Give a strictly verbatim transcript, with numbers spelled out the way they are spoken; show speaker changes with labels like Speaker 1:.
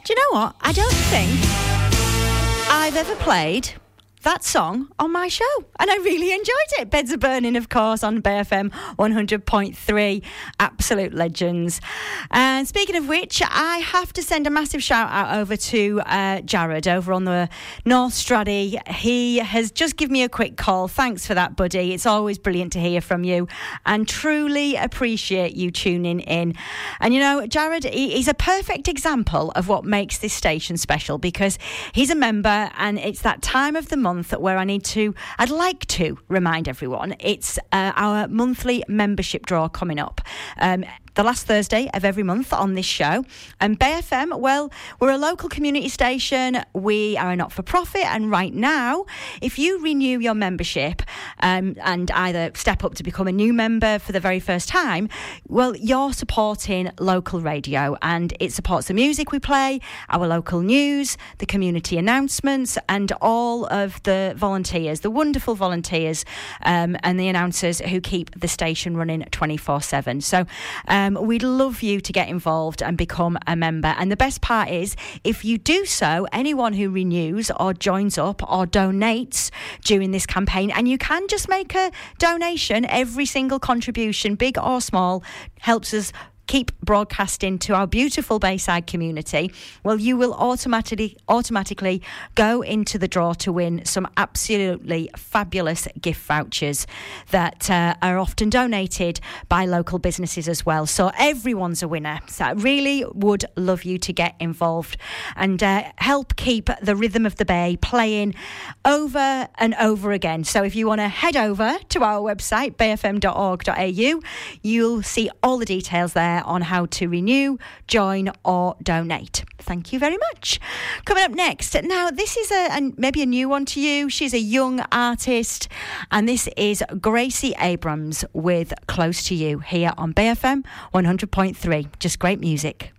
Speaker 1: Do you know what? I don't think I've ever played that song on my show, and I really enjoyed it. Beds Are Burning, of course, on Bay F M one hundred point three. Absolute legends. And speaking of which, I have to send a massive shout out over to uh, Jared over on the North Straddy. He has just given me a quick call. Thanks for that, buddy. It's always brilliant to hear from you, and truly appreciate you tuning in. And you know, Jared, he, he's a perfect example of what makes this station special, because he's a member, and it's that time of the month where I need to, I'd like to remind everyone, it's uh, our monthly membership draw coming up. Um, the last Thursday of every month on this show. And Bay F M, well, we're a local community station. We are a not-for-profit, and right now, if you renew your membership um, and either step up to become a new member for the very first time, well, you're supporting local radio, and it supports the music we play, our local news, the community announcements, and all of the volunteers, the wonderful volunteers um, and the announcers who keep the station running twenty-four seven. So um, we'd love you to get involved and become a member. And the best part is, if you do so, anyone who renews or joins up or donates during this campaign, and you can just make a donation, every single contribution, big or small, helps us keep broadcasting to our beautiful Bayside community, well, you will automatically automatically go into the draw to win some absolutely fabulous gift vouchers that uh, are often donated by local businesses as well. So everyone's a winner. So I really would love you to get involved and uh, help keep the rhythm of the Bay playing over and over again. So if you want to head over to our website, bay f m dot org dot a u, you'll see all the details there on how to renew, join or donate. Thank you very much. Coming up next, now this is a, a maybe a new one to you. She's a young artist, and this is Gracie Abrams with Close to You here on Bay F M one hundred point three. Just great music.